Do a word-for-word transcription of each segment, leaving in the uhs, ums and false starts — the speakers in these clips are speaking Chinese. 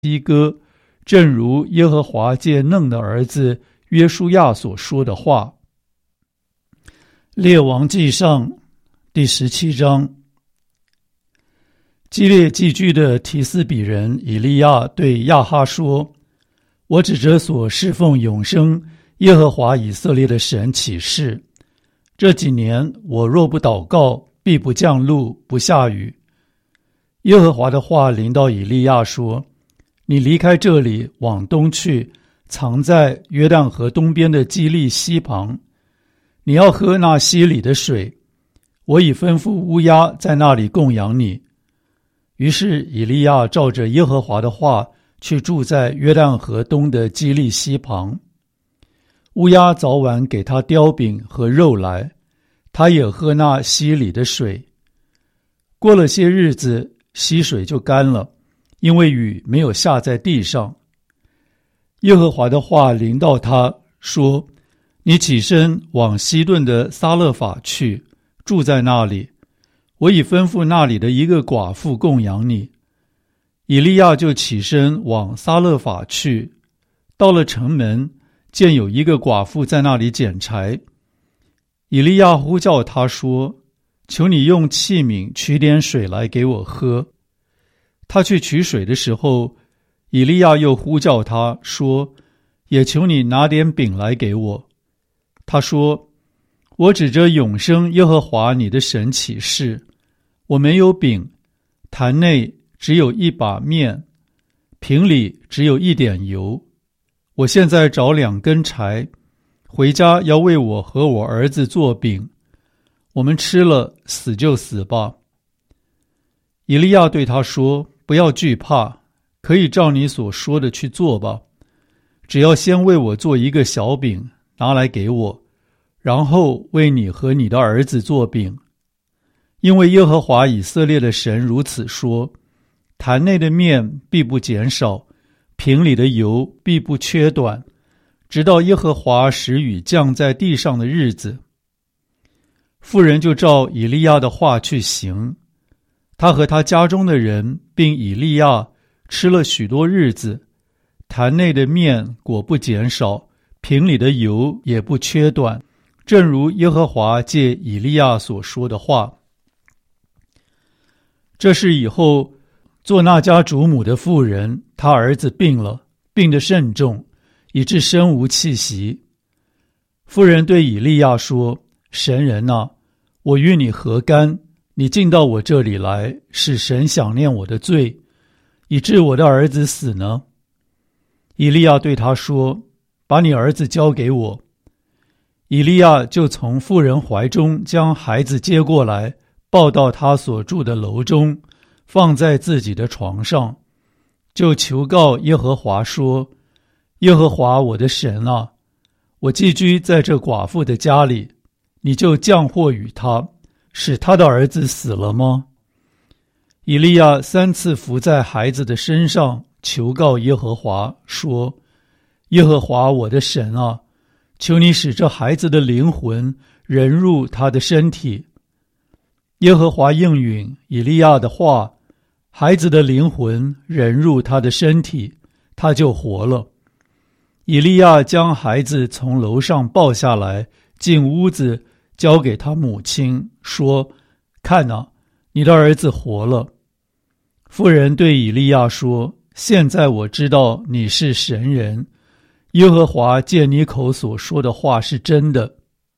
西哥，正如耶和华借嫩的儿子约书亚所说的话。列王纪上第十七章。基列寄居的提斯比人以利亚对亚哈说：我指着所侍奉永生耶和华以色列的神起誓，这几年我若不祷告，必不降露，不下雨。耶和华的话临到以利亚说：你离开这里，往东去，藏在约旦河东边的基利溪旁。你要喝那溪里的水，我已吩咐乌鸦在那里供养你。于是以利亚照着耶和华的话，去住在约旦河东的基利溪旁。乌鸦早晚给他雕饼和肉来，他也喝那溪里的水。过了些日子，溪水就干了，因为雨没有下在地上。耶和华的话临到他说：你起身往西顿的撒勒法去，住在那里，我已吩咐那里的一个寡妇供养你。以利亚就起身往撒勒法去，到了城门，见有一个寡妇在那里捡柴。以利亚呼叫他说：求你用器皿取点水来给我喝。他去取水的时候，以利亚又呼叫他说：也求你拿点饼来给我。他说：我指着永生耶和华你的神起誓，我没有饼，坛内只有一把面，瓶里只有一点油。我现在找两根柴，回家要为我和我儿子做饼，我们吃了，死就死吧。以利亚对他说：不要惧怕，可以照你所说的去做吧，只要先为我做一个小饼，拿来给我，然后为你和你的儿子做饼。因为耶和华以色列的神如此说：坛内的面必不减少，瓶里的油必不缺短，直到耶和华使雨降在地上的日子。妇人就照以利亚的话去行，他和他家中的人并以利亚吃了许多日子，坛内的面果不减少，瓶里的油也不缺短，正如耶和华借以利亚所说的话。这事以后，做那家主母的妇人，她儿子病了，病得甚重，以致身无气息。妇人对以利亚说：神人啊，我与你何干？你进到我这里来，使神想念我的罪，以致我的儿子死呢？以利亚对他说：把你儿子交给我。以利亚就从妇人怀中将孩子接过来，抱到他所住的楼中，放在自己的床上，就求告耶和华说：耶和华我的神啊，我寄居在这寡妇的家里，你就降祸与他，使他的儿子死了吗？以利亚三次伏在孩子的身上，求告耶和华说：耶和华我的神啊，求你使这孩子的灵魂人入他的身体。耶和华应允以利亚的话，孩子的灵魂人入他的身体，他就活了。以利亚将孩子从楼上抱下来，进屋子，交给他母亲，说：看哪，你的儿子活了。妇人对以利亚说：现在我知道你是神人，耶和华借你口所说的话是真的。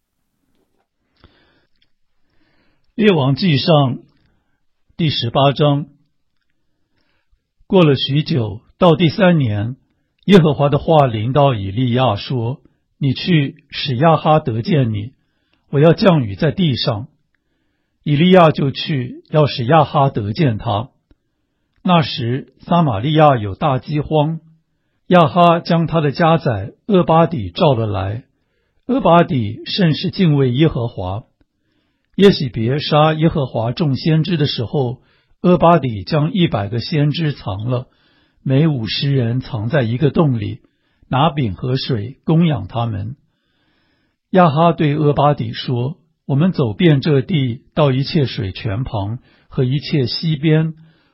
列王纪上第十八章。过了许久，到第三年，耶和华的话临到以利亚说：你去使亚哈得见你，我要降雨在地上。以利亚就去，要使亚哈得见他。那时撒玛利亚有大饥荒，亚哈将他的家宰俄巴底召了来。俄巴底甚是敬畏耶和华。耶洗别杀耶和华众先知的时候，俄巴底将一百个先知藏了，每五十人藏在一个洞里，拿饼和水供养他们。亚哈对俄巴底说：我们走遍这地，到一切水泉旁和一切溪边，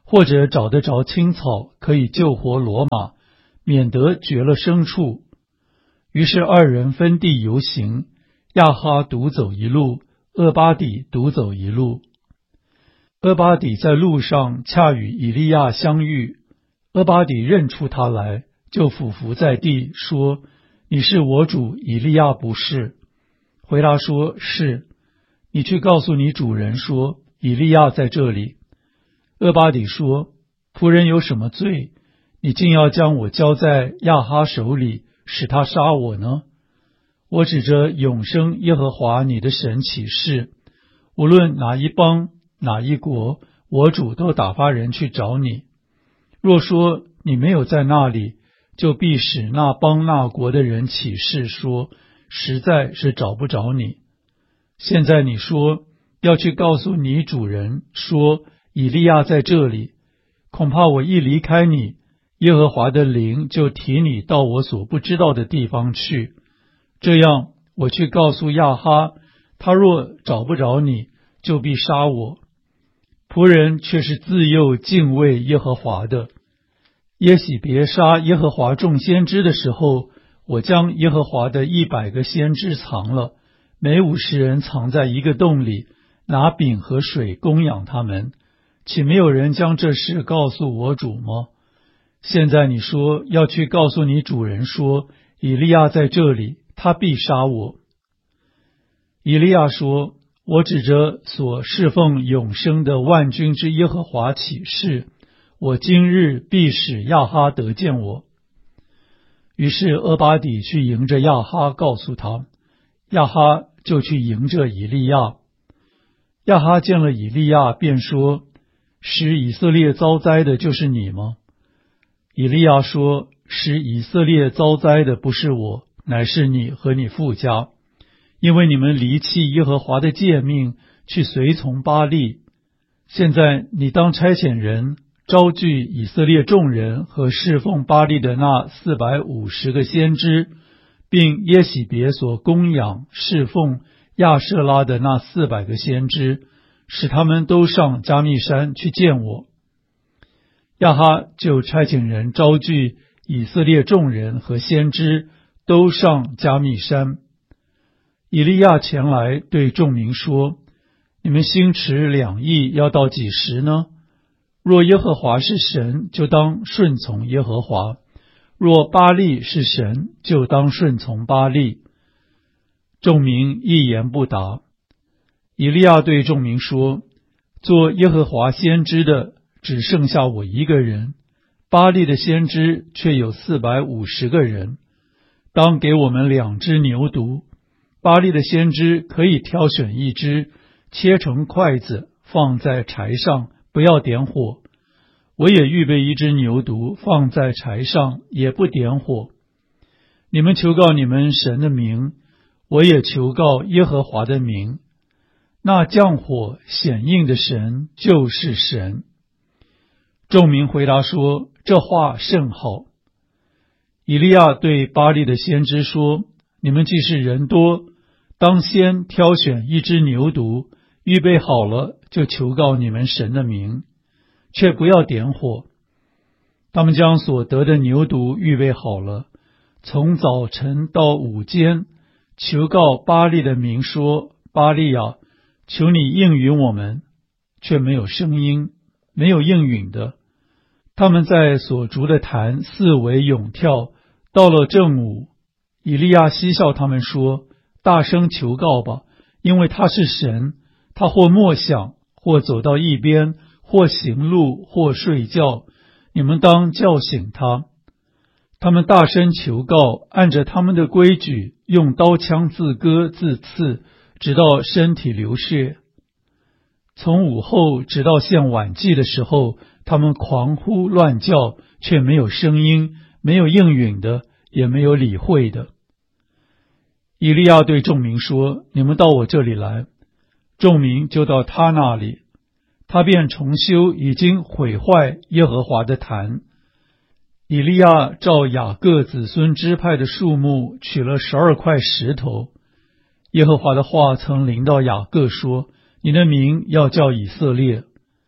或者找得着青草，可以救活骡马，免得绝了牲畜。于是二人分地游行，亚哈独走一路，厄巴底独走一路。厄巴底在路上恰与以利亚相遇，厄巴底认出他来，就俯伏在地，说：你是我主以利亚不是？回答说：是。你去告诉你主人说，以利亚在这里。厄巴底说：仆人有什么罪？你竟要将我交在亚哈手里，使他杀我呢？我指着永生耶和华你的神起誓，无论哪一邦哪一国，我主都打发人去找你。若说你没有在那里，就必使那邦那国的人起誓说，实在是找不着你。现在你说要去告诉你主人说，以利亚在这里，恐怕我一离开你，耶和华的灵就提你到我所不知道的地方去。这样我去告诉亚哈，他若找不着你，就必杀我。仆人却是自幼敬畏耶和华的。耶洗别杀耶和华众先知的时候，我将耶和华的一百个先知藏了，每五十人藏在一个洞里，拿饼和水供养他们。岂没有人将这事告诉我主吗？现在你说要去告诉你主人说，以利亚在这里，他必杀我。以利亚说：我指着所侍奉永生的万军之耶和华起誓，我今日必使亚哈得见我。于是厄巴底去迎着亚哈，告诉他，亚哈就去迎着以利亚。亚哈见了以利亚，便说：使以色列遭灾的就是你吗？以利亚说：使以色列遭灾的不是我，乃是你和你父家，因为你们离弃耶和华的诫命，去随从巴力。现在你当差遣人招聚以色列众人和侍奉巴力的那四百五十个先知，并耶洗别所供养侍奉亚舍拉的那四百个先知，使他们都上加密山去见我。亚哈就差遣人招聚以色列众人和先知，都上加密山。以利亚前来对众民说：你们心持两意要到几时呢？若耶和华是神，就当顺从耶和华；若巴力是神，就当顺从巴力。众民一言不答。以利亚对众民说：做耶和华先知的只剩下我一个人，巴力的先知却有四百五十个人。当给我们两只牛犊，巴力的先知可以挑选一只，切成筷子，放在柴上，不要点火。我也预备一只牛犊，放在柴上，也不点火。你们求告你们神的名，我也求告耶和华的名。那降火显应的神就是神。众民回答说：这话甚好。以利亚对巴力的先知说：你们既是人多，当先挑选一只牛犊，预备好了，就求告你们神的名，却不要点火。他们将所得的牛犊预备好了，从早晨到午间，求告巴力的名说：巴力啊，求你应允我们。却没有声音，没有应允的。他们在所筑的坛四围咏跳。到了正午，以利亚嬉笑他们说：大声求告吧，因为他是神，他或默想，或走到一边，或行路，或睡觉，你们当叫醒他。他们大声求告，按着他们的规矩，用刀枪自割自刺，直到身体流血。从午后直到献晚祭的时候，他们狂呼乱叫，却没有声音，没有应允的，也没有理会的。以利亚对众民说：你们到我这里来。众民就到他那里，他便重修已经毁坏耶和华的坛。以利亚照雅各子孙支派的数目取了十二块石头。耶和华的话曾临到雅各说：你的名要叫以色列。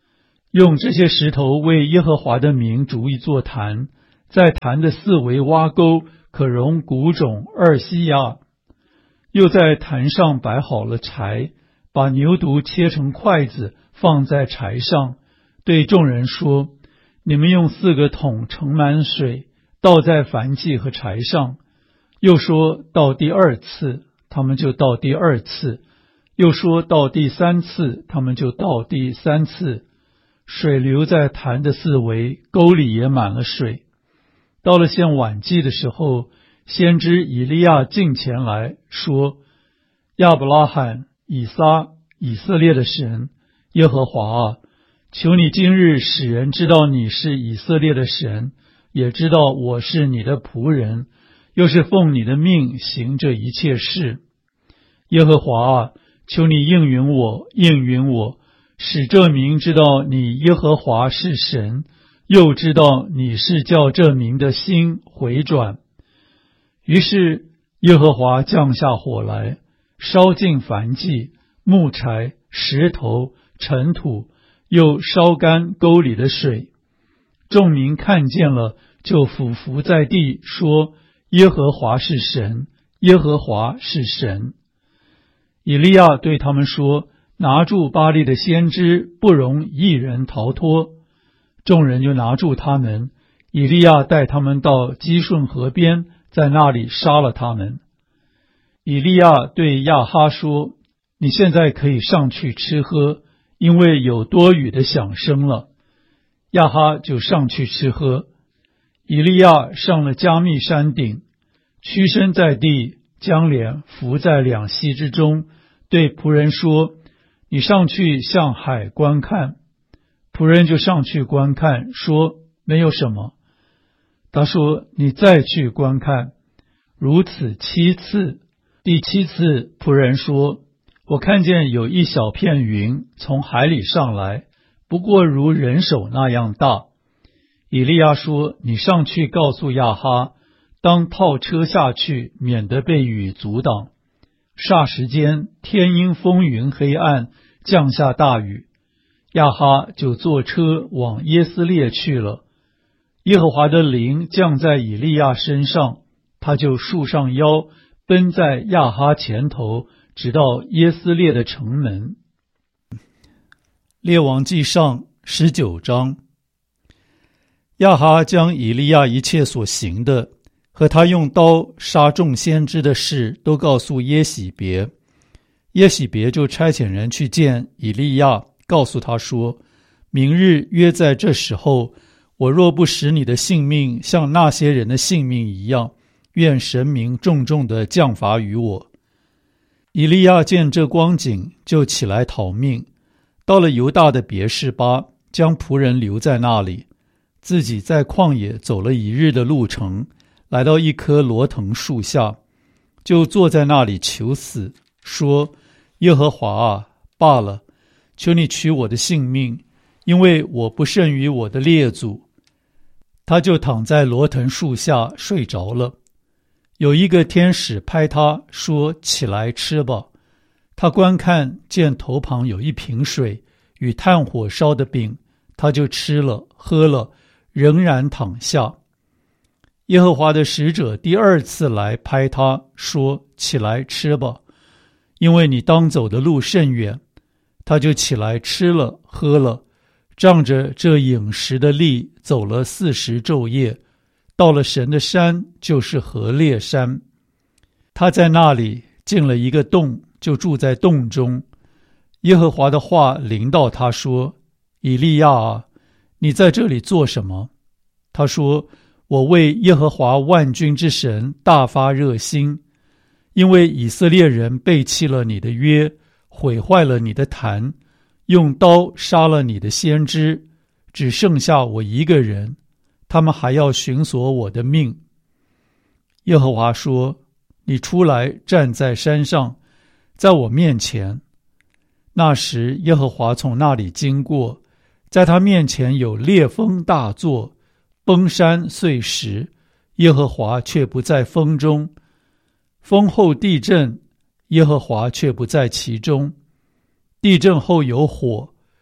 用这些石头为耶和华的名筑一座坛，在坛的四围挖沟，可容谷种二西亚。又在坛上摆好了柴，把牛犊切成筷子放在柴上，对众人说：你们用四个桶盛满水，倒在燔祭和柴上。又说到第二次，他们就倒第二次；又说到第三次，他们就倒第三次。水流在坛的四围，沟里也满了水。到了献晚祭的时候，先知以利亚近前来说：亚伯拉罕、以撒、以色列的神耶和华啊，求你今日使人知道你是以色列的神，也知道我是你的仆人，又是奉你的命行这一切事。耶和华啊，求你应允我，应允我，使这民知道你耶和华是神，又知道你是叫这民的心回转。于是耶和华降下火来，烧尽燔祭、木柴、石头、尘土，又烧干沟里的水。众民看见了，就俯伏在地，说：耶和华是神，耶和华是神。以利亚对他们说：拿住巴力的先知，不容一人逃脱。众人就拿住他们，以利亚带他们到基顺河边，在那里杀了他们。以利亚对亚哈说：你现在可以上去吃喝，因为有多雨的响声了。亚哈就上去吃喝。以利亚上了加密山顶，屈身在地，将脸伏在两膝之中，对仆人说：你上去向海观看。仆人就上去观看，说：没有什么。他说：你再去观看。如此七次。第七次，仆人说：我看见有一小片云从海里上来，不过如人手那样大。以利亚说：你上去告诉亚哈，当套车下去，免得被雨阻挡。霎时间，天阴风云黑暗，降下大雨。亚哈就坐车往耶斯列去了。耶和华的灵降在以利亚身上，他就束上腰，奔在亚哈前头，直到耶斯列的城门。列王纪上十九章。亚哈将以利亚一切所行的和他用刀杀众先知的事都告诉耶洗别。耶洗别就差遣人去见以利亚，告诉他说：明日约在这时候，我若不使你的性命像那些人的性命一样，愿神明重重的降罚于我。以利亚见这光景，就起来逃命，到了犹大的别是巴，将仆人留在那里，自己在旷野走了一日的路程，来到一棵罗藤树下，就坐在那里求死，说：耶和华啊，罢了，求你取我的性命，因为我不胜于我的列祖。他就躺在罗藤树下睡着了。有一个天使拍他说：起来吃吧。他观看，见头旁有一瓶水与炭火烧的饼，他就吃了喝了，仍然躺下。耶和华的使者第二次来拍他说：起来吃吧，因为你当走的路甚远。他就起来吃了喝了，仗着这饮食的力，走了四十昼夜，到了神的山，就是何烈山。他在那里进了一个洞，就住在洞中。耶和华的话临到他说：以利亚啊，你在这里做什么？他说：我为耶和华万军之神大发热心，因为以色列人背弃了你的约，毁坏了你的坛，用刀杀了你的先知，只剩下我一个人，他们还要寻索我的命。耶和华说：你出来站在山上，在我面前。那时耶和华从那里经过，在他面前有烈风大作，崩山碎石，耶和华却不在风中。风后地震，耶和华却不在其中。地震后有火，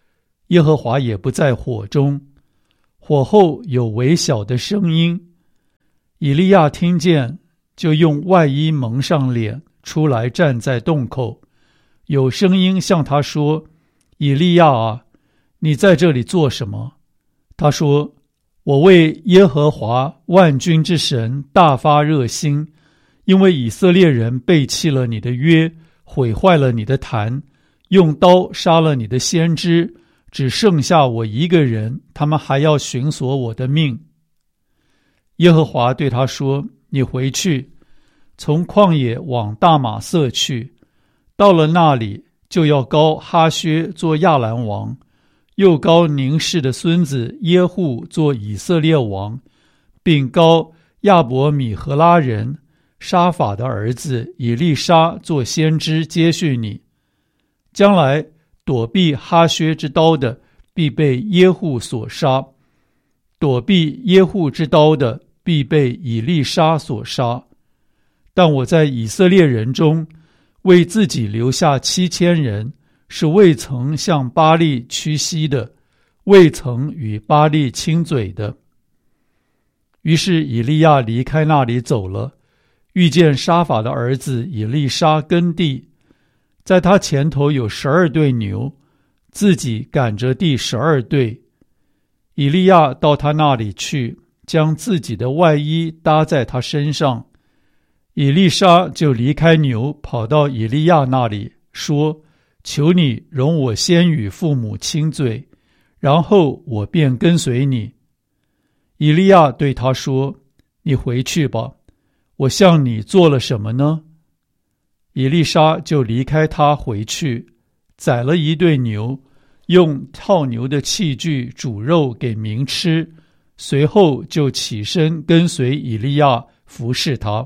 耶和华也不在火中。火后有微小的声音，以利亚听见，就用外衣蒙上脸，出来站在洞口。有声音向他说：以利亚啊，你在这里做什么？他说：我为耶和华万军之神大发热心，因为以色列人背弃了你的约，毁坏了你的坛，用刀杀了你的先知，只剩下我一个人，他们还要寻索我的命。耶和华对他说：你回去，从旷野往大马色去，到了那里，就要膏哈薛做亚兰王，又膏宁氏的孙子耶户做以色列王，并膏亚伯米和拉人沙法的儿子以利沙做先知接续你。将来躲避哈薛之刀的，必被耶户所杀；躲避耶户之刀的，必被以利沙所杀。但我在以色列人中为自己留下七千人，是未曾向巴力屈膝的，未曾与巴力亲嘴的。于是以利亚离开那里走了，遇见沙法的儿子以利沙耕地，在他前头有十二对牛，自己赶着第十二对。以利亚到他那里去，将自己的外衣搭在他身上。以利沙就离开牛，跑到以利亚那里，说：求你容我先与父母亲嘴，然后我便跟随你。以利亚对他说：你回去吧，我向你做了什么呢？以利沙就离开他回去，宰了一对牛，用套牛的器具煮肉给民吃，随后就起身跟随以利亚，服侍他。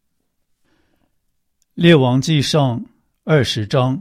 列王纪上二十章。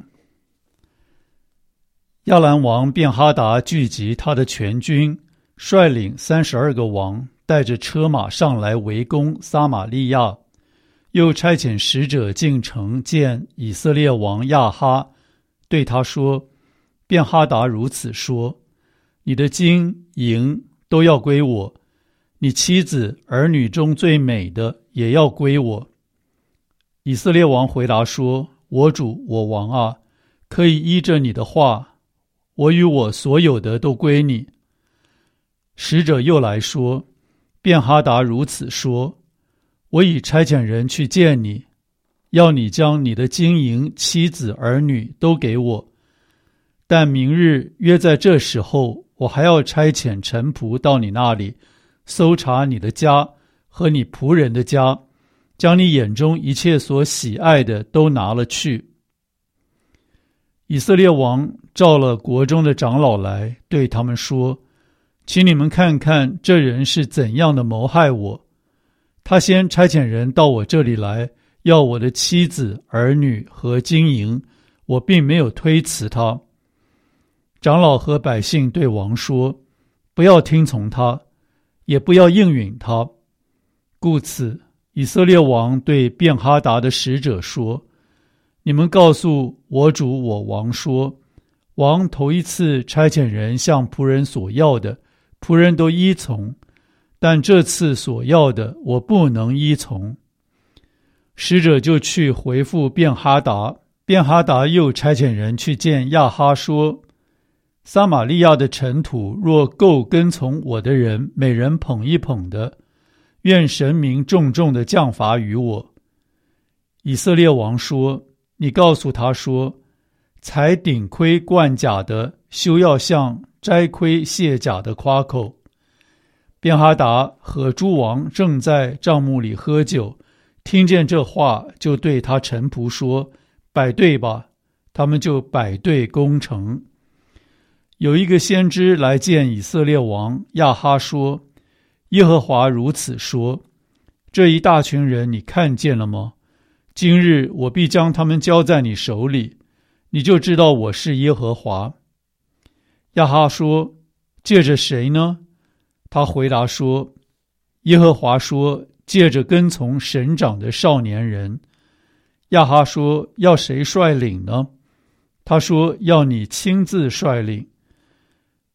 亚兰王便哈达聚集他的全军，率领三十二个王，带着车马上来围攻撒玛利亚，又差遣使者进城见以色列王亚哈，对他说：便哈达如此说，你的金银都要归我，你妻子儿女中最美的也要归我。以色列王回答说：我主我王啊，可以依着你的话，我与我所有的都归你。使者又来说：便哈达如此说，我已差遣人去见你，要你将你的金银、妻子、儿女都给我。但明日约在这时候，我还要差遣臣仆到你那里，搜查你的家和你仆人的家，将你眼中一切所喜爱的都拿了去。以色列王召了国中的长老来，对他们说：请你们看看这人是怎样的谋害我。他先差遣人到我这里来，要我的妻子、儿女和金银，我并没有推辞他。长老和百姓对王说：不要听从他，也不要应允他。故此以色列王对便哈达的使者说：你们告诉我主我王说，王头一次差遣人向仆人所要的，仆人都依从，但这次所要的，我不能依从。使者就去回复便哈达，便哈达又差遣人去见亚哈说：撒玛利亚的尘土若够跟从我的人每人捧一捧的，愿神明重重的降罚于我。以色列王说：你告诉他说，才顶盔贯甲的，休要向摘盔卸甲的夸口。便哈达和诸王正在帐幕里喝酒，听见这话，就对他臣仆说：摆队吧。他们就摆队攻城。有一个先知来见以色列王亚哈说：耶和华如此说，这一大群人你看见了吗？今日我必将他们交在你手里，你就知道我是耶和华。亚哈说：借着谁呢？他回答说：耶和华说，借着跟从神长的少年人。亚哈说：要谁率领呢？他说：要你亲自率领。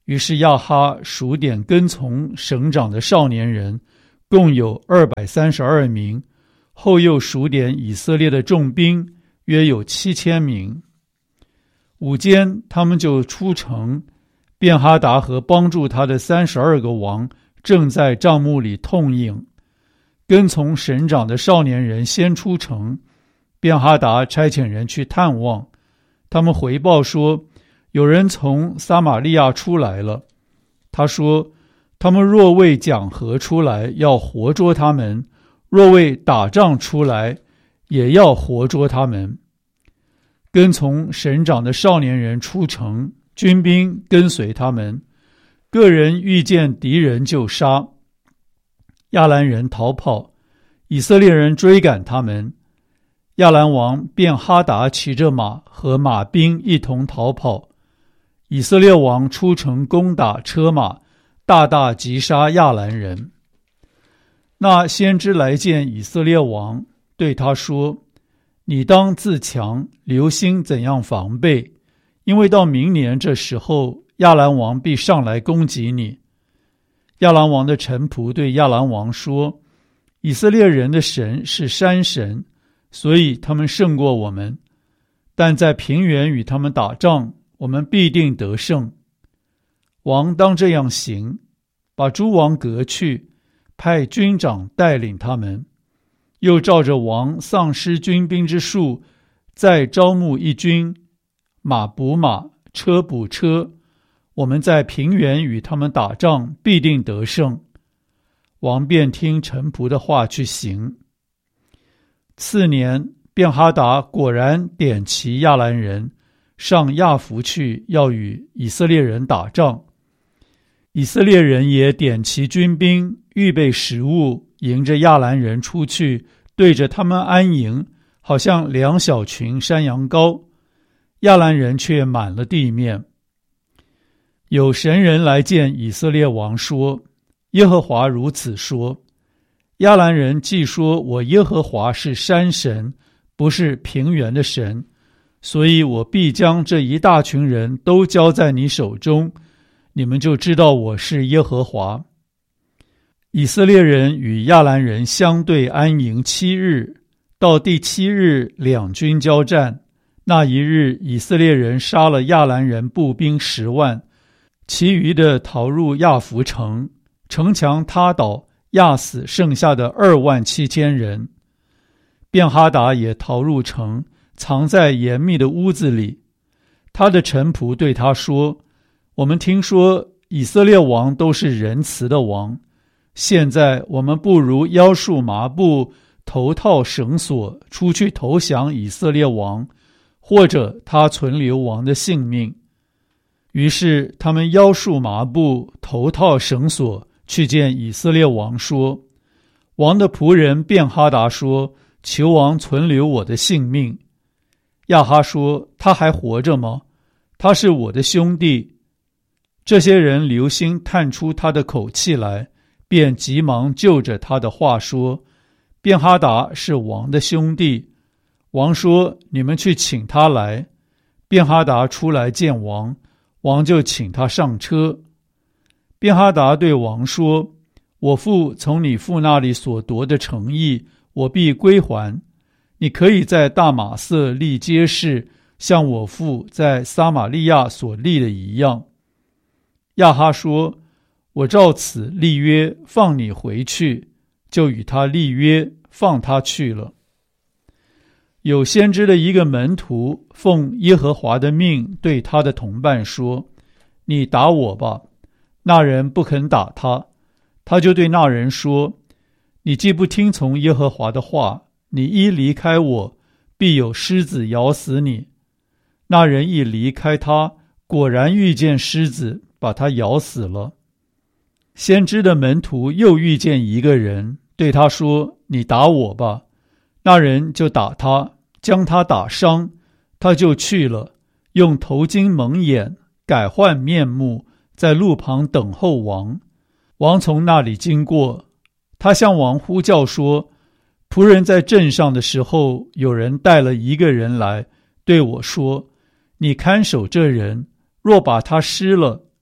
于是亚哈数点跟从省长的少年人，共有二百三十二名，后又数点以色列的重兵，约有七千名。午间，他们就出城，便哈达和帮助他的三十二个王正在帐幕里痛饮。跟从省长的少年人先出城，便哈达差遣人去探望，他们回报说，有人从撒玛利亚出来了。他说，他们若为讲和出来，要活捉他们；若为打仗出来，也要活捉他们。跟从省长的少年人出城，军兵跟随他们，个人遇见敌人就杀。亚兰人逃跑，以色列人追赶他们。亚兰王便哈达骑着马和马兵一同逃跑。以色列王出城攻打车马，大大击杀亚兰人。那先知来见以色列王，对他说，你当自强，留心怎样防备，因为到明年这时候，亚兰王必上来攻击你。亚兰王的臣仆对亚兰王说，以色列人的神是山神，所以他们胜过我们，但在平原与他们打仗，我们必定得胜。王当这样行，把诸王革去，派军长带领他们，又照着王丧失军兵之数，再招募一军，马补马，车补车，我们在平原与他们打仗，必定得胜。王便听臣仆的话去行。次年，便哈达果然点齐亚兰人，上亚弗去，要与以色列人打仗。以色列人也点齐军兵，预备食物，迎着亚兰人出去，对着他们安营，好像两小群山羊羔。亚兰人却满了地面。有神人来见以色列王说，耶和华如此说，亚兰人既说我耶和华是山神，不是平原的神，所以我必将这一大群人都交在你手中，你们就知道我是耶和华。以色列人与亚兰人相对安营七日，到第七日两军交战。那一日，以色列人杀了亚兰人步兵十万，其余的逃入亚弗城，城墙塌倒，压死剩下的二万七千人。便哈达也逃入城，藏在严密的屋子里。他的臣仆对他说，我们听说以色列王都是仁慈的王，现在我们不如腰束麻布，头套绳索，出去投降以色列王，或者他存留王的性命。于是他们腰束麻布，头套绳索，去见以色列王说，王的仆人便哈达说，求王存留我的性命。亚哈说，他还活着吗？他是我的兄弟。这些人留心探出他的口气来，便急忙就着他的话说，便哈达是王的兄弟。王说，你们去请他来。便哈达出来见王，王就请他上车。便哈达对王说，我父从你父那里所夺的城邑，我必归还。你可以在大马色立街市，像我父在撒玛利亚所立的一样。亚哈说，我照此立约，放你回去，就与他立约，放他去了。有先知的一个门徒奉耶和华的命对他的同伴说，你打我吧。那人不肯打他，他就对那人说，你既不听从耶和华的话，你一离开我，必有狮子咬死你。那人一离开他，果然遇见狮子，把他咬死了。先知的门徒又遇见一个人，对他说，你打我吧。那人就打他，将他打伤，他就去了，用头巾蒙眼，改换面目，在路旁等候王。王从那里经过，他向王呼叫说，仆人在镇上的时候，有人带了一个人来，对我说，你看守这人，若把他失了，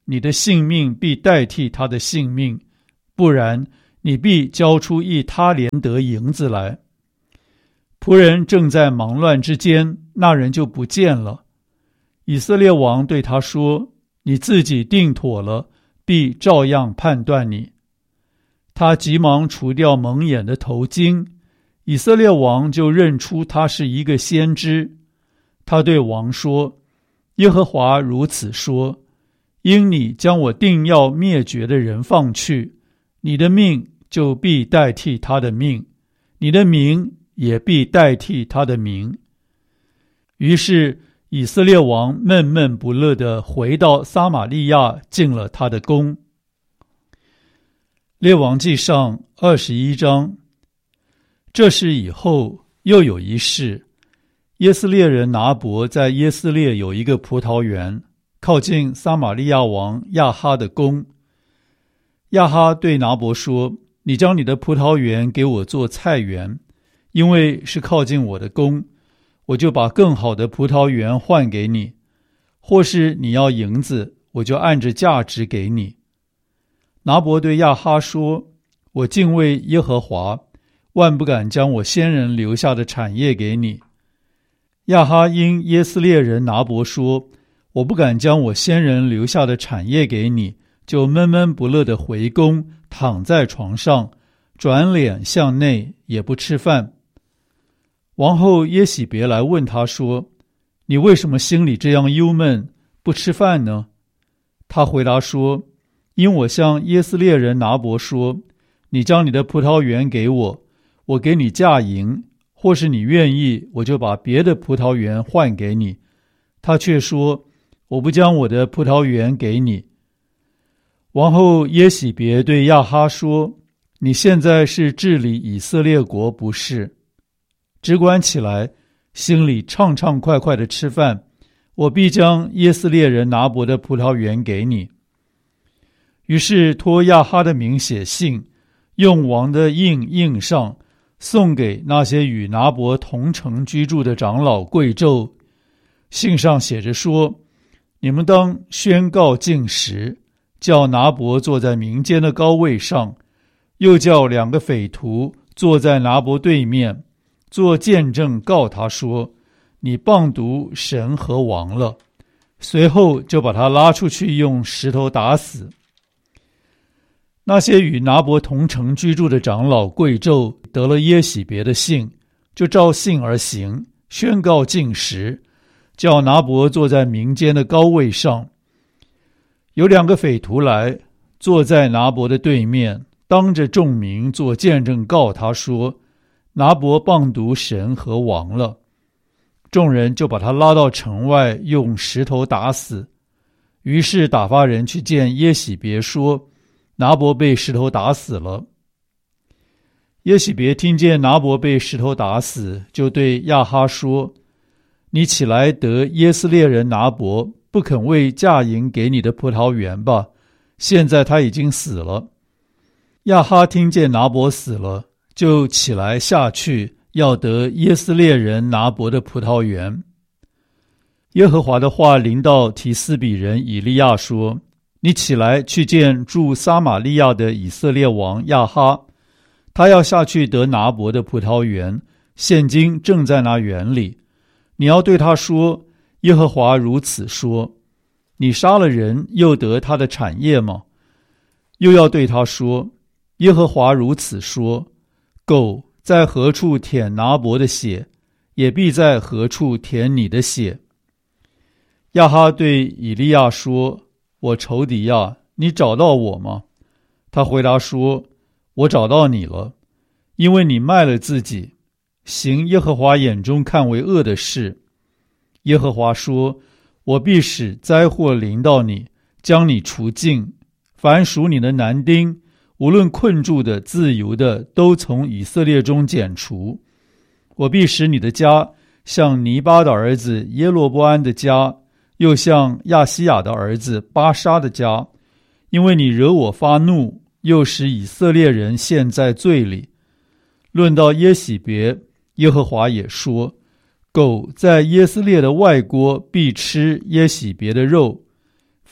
你的性命必代替他的性命，不然你必交出一他连得银子来。仆人正在忙乱之间，那人就不见了。以色列王对他说，你自己定妥了，必照样判断你。他急忙除掉蒙眼的头巾，以色列王就认出他是一个先知。他对王说，耶和华如此说，因你将我定要灭绝的人放去，你的命就必代替他的命，你的名也必代替他的名。于是以色列王闷闷不乐地回到撒玛利亚，进了他的宫。列王纪上二十一章。这事以后又有一事，耶斯列人拿伯在耶斯列有一个葡萄园，靠近撒玛利亚王亚哈的宫。亚哈对拿伯说，你将你的葡萄园给我做菜园，因为是靠近我的宫，我就把更好的葡萄园换给你，或是你要银子，我就按着价值给你。拿伯对亚哈说，我敬畏耶和华，万不敢将我先人留下的产业给你。亚哈因耶斯列人拿伯说，我不敢将我先人留下的产业给你，就闷闷不乐地回宫，躺在床上，转脸向内，也不吃饭。王后耶洗别来问他说，你为什么心里这样忧闷，不吃饭呢？他回答说，因我向耶斯列人拿伯说，你将你的葡萄园给我，我给你价银，或是你愿意，我就把别的葡萄园换给你。他却说，我不将我的葡萄园给你。王后耶洗别对亚哈说，你现在是治理以色列国，不是？只管起来，心里畅畅快快地吃饭，我必将耶斯列人拿伯的葡萄园给你。于是托亚哈的名写信，用王的印印上，送给那些与拿伯同城居住的长老贵胄。信上写着说，你们当宣告禁食，叫拿伯坐在民间的高位上，又叫两个匪徒坐在拿伯对面，做见证告他说，你谤读神和王了。随后就把他拉出去，用石头打死。那些与拿伯同城居住的长老贵胄得了耶洗别的信，就照信而行，宣告禁食，叫拿伯坐在民间的高位上。有两个匪徒来，坐在拿伯的对面，当着众民做见证告他说，拿伯谤读神和王了。众人就把他拉到城外，用石头打死。于是打发人去见耶洗别说，拿伯被石头打死了。耶洗别听见拿伯被石头打死，就对亚哈说，你起来得耶斯列人拿伯不肯为价银给你的葡萄园吧，现在他已经死了。亚哈听见拿伯死了，就起来下去，要得耶斯列人拿伯的葡萄园。耶和华的话临到提斯比人以利亚说，你起来去见住撒玛利亚的以色列王亚哈，他要下去得拿伯的葡萄园，现今正在那园里。你要对他说，耶和华如此说，你杀了人，又得他的产业吗？又要对他说，耶和华如此说，狗在何处舔拿伯的血，也必在何处舔你的血。亚哈对以利亚说，我仇敌呀，你找到我吗？他回答说，我找到你了，因为你卖了自己，行耶和华眼中看为恶的事。耶和华说，我必使灾祸临到你，将你除尽，凡属你的男丁，无论困住的自由的，都从以色列中剪除。我必使你的家像尼巴的儿子耶罗波安的家，又像亚西亚的儿子巴沙的家，因为你惹我发怒，又使以色列人陷在罪里。论到耶洗别，耶和华也说，狗在耶斯列的外郭必吃耶洗别的肉，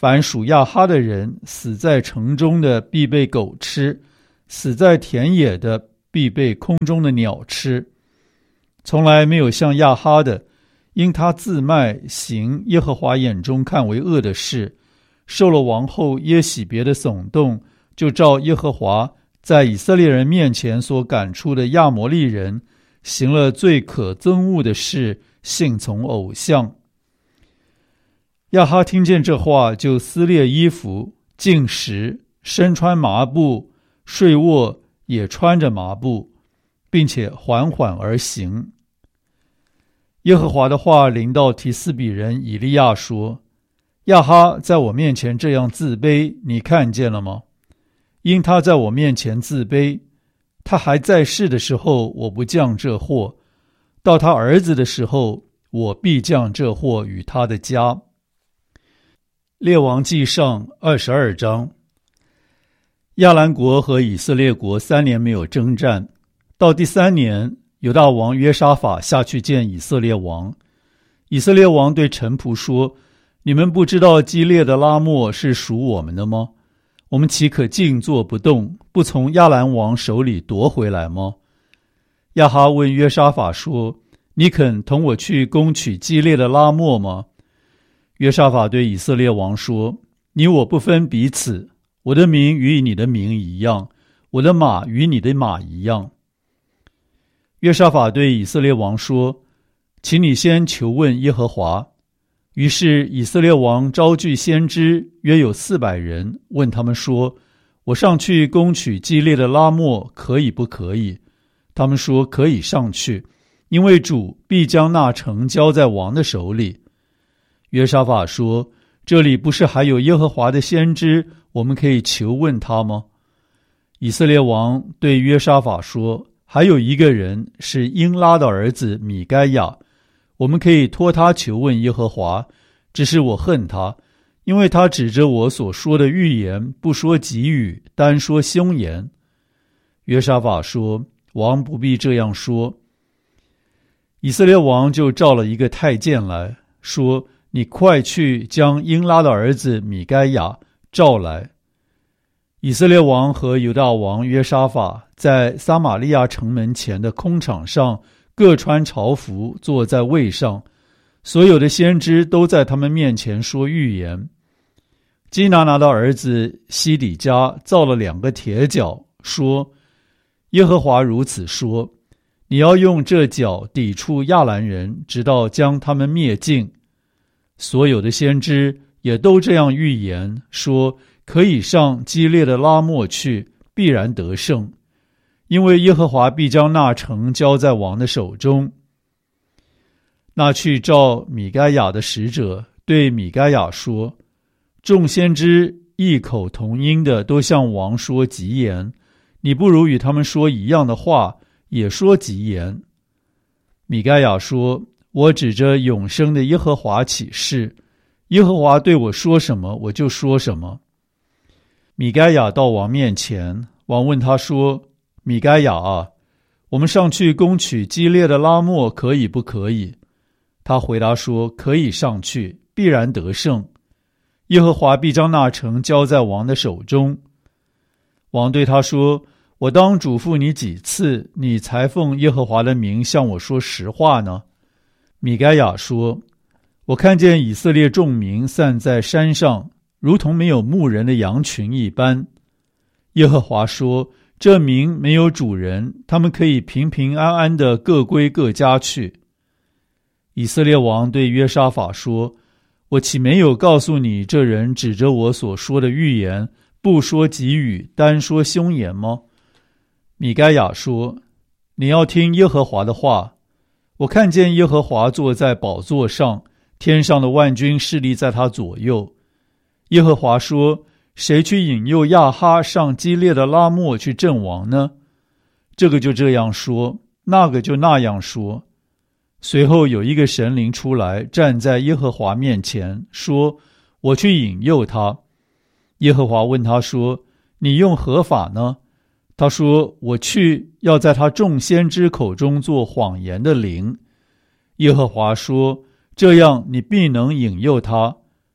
凡属亚哈的人，死在城中的必被狗吃，死在田野的必被空中的鸟吃。从来没有像亚哈的，因他自卖行耶和华眼中看为恶的事，受了王后耶洗别的耸动，就照耶和华在以色列人面前所赶出的亚摩利人，行了最可憎恶的事，信从偶像。亚哈听见这话，就撕裂衣服，进食，身穿麻布，睡卧也穿着麻布，并且缓缓而行。耶和华的话临到提斯比人以利亚说：亚哈在我面前这样自卑，你看见了吗？因他在我面前自卑，他还在世的时候，我不降这祸；到他儿子的时候，我必降这祸与他的家。列王纪上二十二章。亚兰国和以色列国三年没有征战，到第三年，犹大王约沙法下去见以色列王。以色列王对臣仆说：你们不知道基列的拉末是属我们的吗？我们岂可静坐不动，不从亚兰王手里夺回来吗？亚哈问约沙法说：你肯同我去攻取基列的拉末吗？约沙法对以色列王说：你我不分彼此，我的名与你的名一样，我的马与你的马一样。约沙法对以色列王说：请你先求问耶和华。于是以色列王招聚先知，约有四百人，问他们说：我上去攻取基列的拉末，可以不可以？他们说：可以上去，因为主必将那城交在王的手里。约沙法说：这里不是还有耶和华的先知，我们可以求问他吗？以色列王对约沙法说：还有一个人是英拉的儿子米该亚，我们可以托他求问耶和华，只是我恨他，因为他指着我所说的预言，不说吉语，单说凶言。约沙法说：王不必这样说。以色列王就召了一个太监来说：你快去将英拉的儿子米该亚召来。以色列王和犹大王约沙法在撒玛利亚城门前的空场上各穿朝服，坐在位上，所有的先知都在他们面前说预言。基拿拿的儿子西底家造了两个铁角，说：耶和华如此说，你要用这角抵触亚兰人，直到将他们灭尽。所有的先知也都这样预言，说可以上基列的拉末去，必然得胜，因为耶和华必将那城交在王的手中。那去召米该亚的使者对米该亚说：众先知异口同音的都向王说吉言，你不如与他们说一样的话，也说吉言。米该亚说：我指着永生的耶和华起誓，耶和华对我说什么，我就说什么。米该亚到王面前，王问他说：米该亚啊，我们上去攻取基列的拉末，可以不可以？他回答说：可以上去，必然得胜，耶和华必将那城交在王的手中。王对他说：我当嘱咐你几次，你才奉耶和华的名向我说实话呢？米该亚说：我看见以色列众民散在山上，如同没有牧人的羊群一般。耶和华说：这民没有主人，他们可以平平安安的各归各家去。以色列王对约沙法说：我岂没有告诉你，这人指着我所说的预言，不说吉语，单说凶言吗？米该亚说：你要听耶和华的话。我看见耶和华坐在宝座上，天上的万军势力在他左右。耶和华说：谁去引诱亚哈上基列的拉末去阵亡呢？这个就这样说，那个就那样说。随后有一个神灵出来，站在耶和华面前，说：我去引诱他。耶和华问他说：你用何法呢？他说：我去要在他众先知口中做谎言的灵。耶和华说：这样你必能引诱他，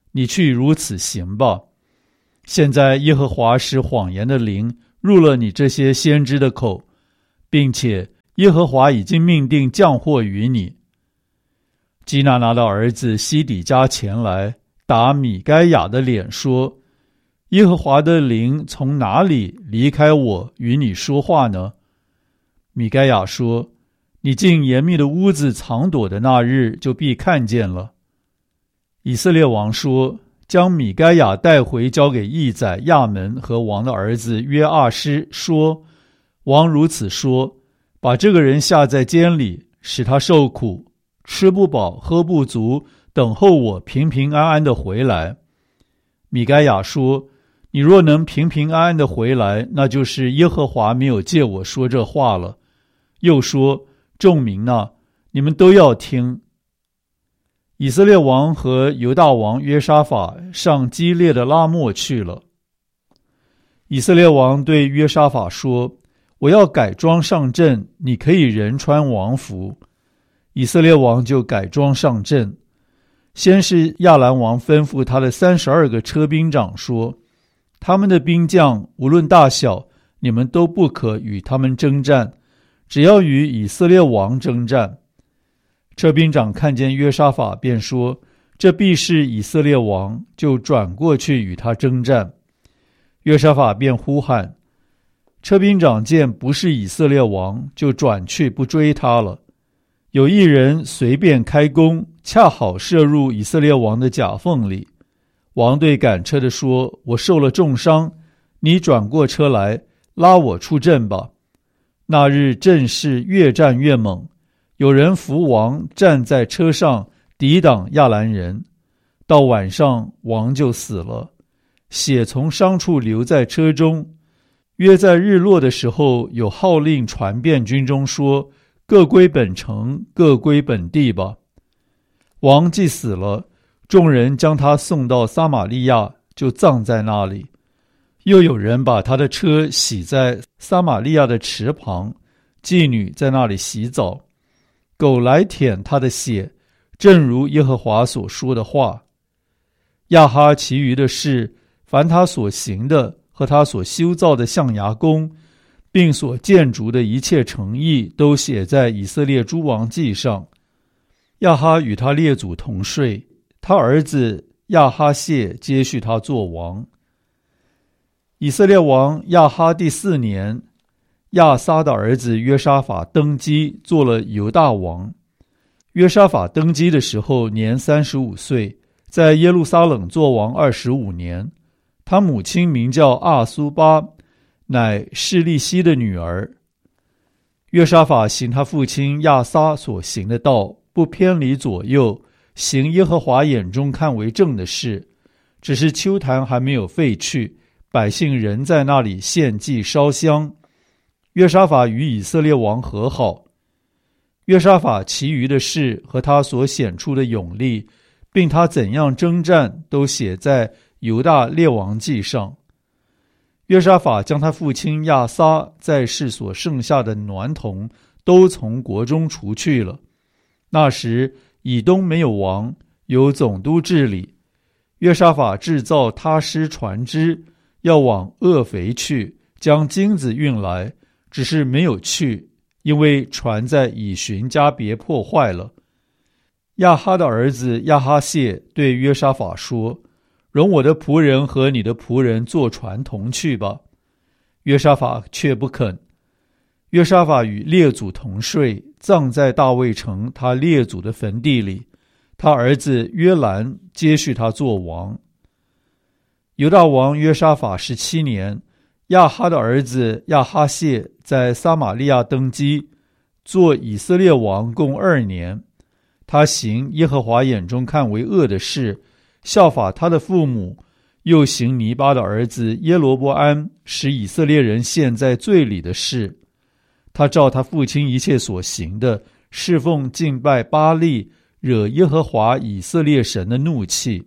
你去如此行吧。现在耶和华使谎言的灵入了你这些先知的口，并且耶和华已经命定降祸于你。”基拿拿的儿子西底家前来打米该亚的脸说：“耶和华的灵从哪里离开我与你说话呢？”米该亚说：“你进严密的屋子藏躲的那日，就必看见了。”以色列王说：“将米该亚带回，交给义宰亚门和王的儿子约阿施，说：王如此说，把这个人下在监里，使他受苦，吃不饱喝不足，等候我平平安安的回来。”米该亚说：“你若能平平安安的回来，那就是耶和华没有借我说这话了。”又说：“众民哪，你们都要听。”以色列王和犹大王约沙法上基列的拉末去了。以色列王对约沙法说：“我要改装上阵，你可以人穿王服。”以色列王就改装上阵。先是亚兰王吩咐他的三十二个车兵长说：“他们的兵将无论大小，你们都不可与他们征战，只要与以色列王征战。”车兵长看见约沙法，便说：“这必是以色列王，就转过去与他征战。”约沙法便呼喊。车兵长见不是以色列王，就转去不追他了。有一人随便开弓，恰好射入以色列王的甲缝里。王对赶车的说：“我受了重伤，你转过车来，拉我出阵吧。”那日阵势越战越猛，有人扶王站在车上抵挡亚兰人。到晚上，王就死了，血从伤处流在车中。约在日落的时候，有号令传遍军中说：“各归本城，各归本地吧。”王既死了，众人将他送到撒玛利亚，就葬在那里。又有人把他的车洗在撒玛利亚的池旁，妓女在那里洗澡，狗来舔他的血，正如耶和华所说的话。亚哈其余的事，凡他所行的和他所修造的象牙宫，并所建筑的一切诚意，都写在以色列诸王记上。亚哈与他列祖同睡，他儿子亚哈谢接续他做王。以色列王亚哈第四年，亚撒的儿子约沙法登基，做了犹大王。约沙法登基的时候年三十五岁，在耶路撒冷做王二十五年。他母亲名叫阿苏巴，乃示利希的女儿。约沙法行他父亲亚撒所行的道，不偏离左右，行耶和华眼中看为正的事。只是丘坛还没有废去，百姓仍在那里献祭烧香。约沙法与以色列王和好。约沙法其余的事和他所显出的勇力，并他怎样征战，都写在犹大列王记上。约沙法将他父亲亚撒在世所剩下的孌童都从国中除去了。那时以东没有王，有总督治理。约沙法制造他施船只，要往厄肥去，将金子运来，只是没有去，因为船在以寻加别破坏了。亚哈的儿子亚哈谢对约沙法说：“容我的仆人和你的仆人坐船同去吧。”约沙法却不肯。约沙法与列祖同睡，葬在大卫城他列祖的坟地里。他儿子约兰接续他做王。犹大王约沙法十七年，亚哈的儿子亚哈谢在撒玛利亚登基，做以色列王共二年。他行耶和华眼中看为恶的事，效法他的父母，又行尼巴的儿子耶罗波安使以色列人陷在罪里的事。他照他父亲一切所行的，侍奉敬拜巴力，惹耶和华以色列神的怒气。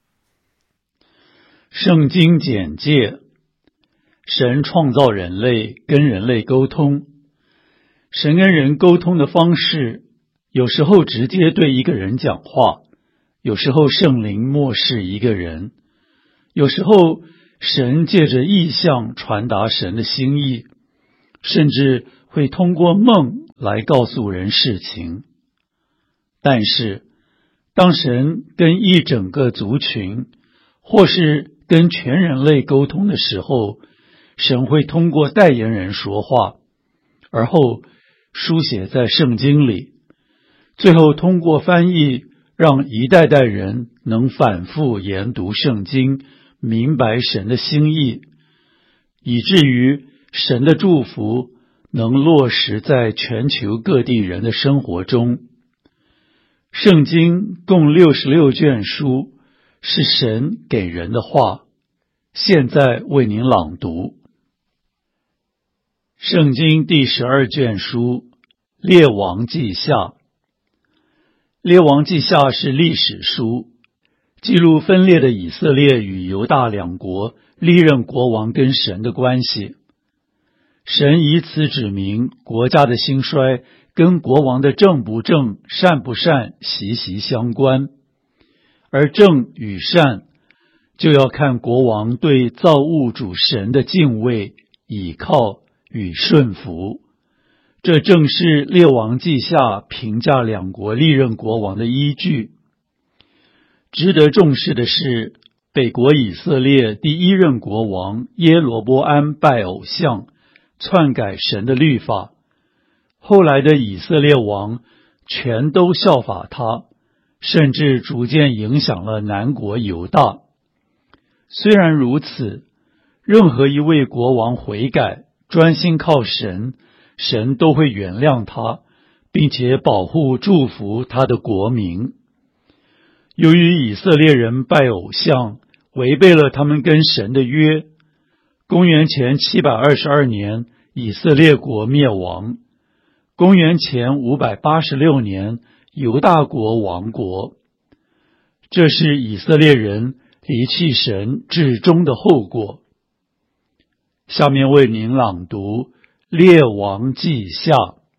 圣经简介：神创造人类，跟人类沟通。神跟人沟通的方式，有时候直接对一个人讲话， 有时候圣灵默示一个人，有时候神借着异象传达神的心意，甚至会通过梦来告诉人事情。但是当神跟一整个族群或是跟全人类沟通的时候，神会通过代言人说话，而后书写在圣经里，最后通过翻译让一代代人能反复研读圣经，明白神的心意，以至于神的祝福能落实在全球各地人的生活中。圣经共六十六卷书，是神给人的话，现在为您朗读。圣经第十二卷书，列王记下。列王记下是历史书，记录分裂的以色列与犹大两国历任国王跟神的关系。神以此指明国家的兴衰跟国王的正不正、善不善息息相关，而正与善就要看国王对造物主神的敬畏、倚靠与顺服。这正是列王记下评价两国历任国王的依据。值得重视的是，北国以色列第一任国王耶罗波安拜偶像，篡改神的律法，后来的以色列王全都效法他，甚至逐渐影响了南国犹大。虽然如此，任何一位国王悔改，专心靠神，神都会原谅他，并且保护祝福他的国民。由于以色列人拜偶像，违背了他们跟神的约，公元前七百二十二年以色列国灭亡，公元前五百八十六年犹大国亡国。这是以色列人离弃神至终的后果。下面为您朗读列王记下。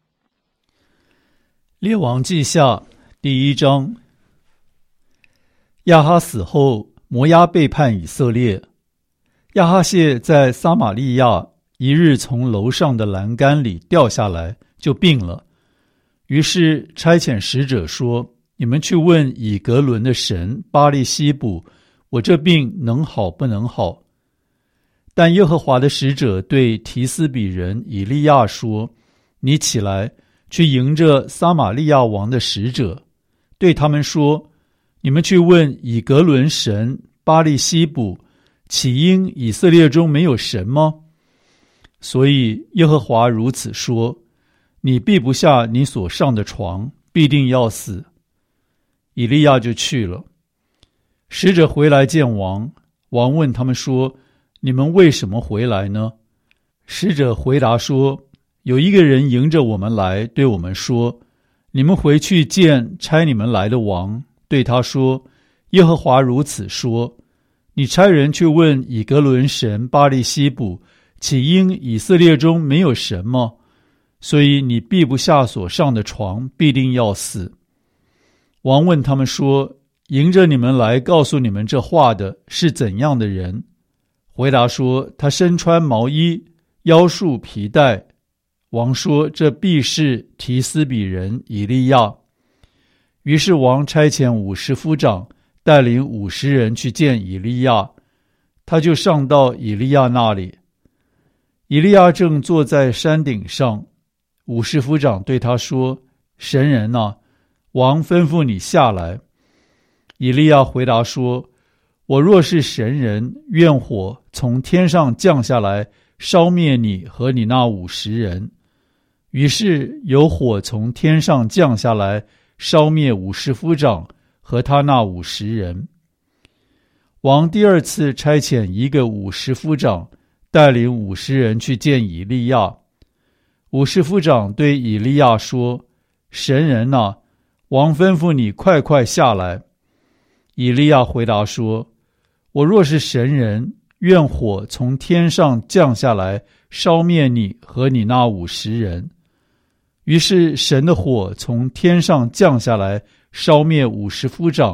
列王记下第一章。亚哈死后，摩押背叛以色列。亚哈谢在撒玛利亚一日从楼上的栏杆里掉下来，就病了。于是差遣使者说：你们去问以格伦的神巴力西卜，我这病能好不能好？但耶和华的使者对提斯比人以利亚说：你起来，去迎着撒玛利亚王的使者，对他们说：你们去问以格伦神巴力西卜，岂因以色列中没有神吗？所以耶和华如此说：你避不下你所上的床，必定要死。以利亚就去了。使者回来见王，王问他们说：你们为什么回来呢？使者回答说：有一个人迎着我们来，对我们说：你们回去见差你们来的王，对他说：耶和华如此说，你差人去问以格伦神巴力西卜，岂因以色列中没有神吗？所以你避不下所上的床，必定要死。王问他们说：迎着你们来告诉你们这话的是怎样的人？回答说：他身穿毛衣，腰束皮带。王说：这必是提斯比人以利亚。于是王差遣五十夫长带领五十人去见以利亚，他就上到以利亚那里。以利亚正坐在山顶上，五十夫长对他说：神人啊，王吩咐你下来。以利亚回答说：我若是神人，愿火从天上降下来，烧灭你和你那五十人。于是有火从天上降下来，烧灭五十夫长和他那五十人。王第二次差遣一个五十夫长带领五十人去见以利亚。五十夫长对以利亚说：神人啊，王吩咐你快快下来。以利亚回答说：我若是神人，愿火从天上降下来，烧灭你和你那五十人。于是神的火从天上降下来，烧灭五十夫长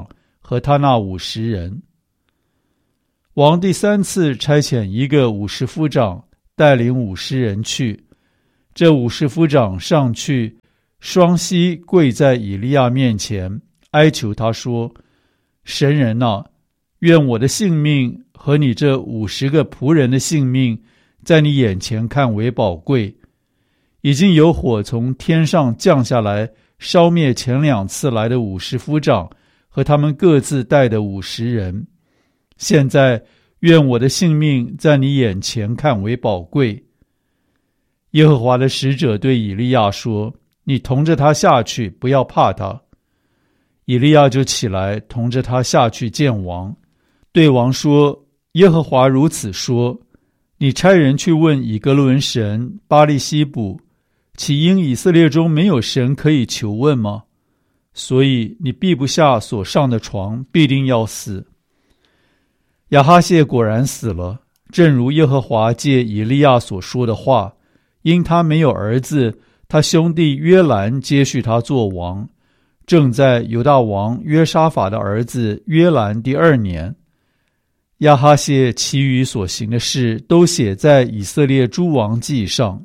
和他那五十人。王第三次差遣一个五十夫长带领五十人去，这五十夫长上去，双膝跪在以利亚面前，哀求他说：神人啊，愿我的性命和你这五十个仆人的性命在你眼前看为宝贵。已经有火从天上降下来，烧灭前两次来的五十夫长和他们各自带的五十人。现在愿我的性命在你眼前看为宝贵。耶和华的使者对以利亚说：你同着他下去，不要怕他。以利亚就起来，同着他下去见王，对王说：耶和华如此说，你差人去问以革伦神巴力西卜，岂因以色列中没有神可以求问吗？所以你避不下所上的床，必定要死。亚哈谢果然死了，正如耶和华借以利亚所说的话，因他没有儿子，他兄弟约兰接续他做王，正在犹大王约沙法的儿子约兰第二年。亚哈谢其余所行的事都写在以色列诸王记上。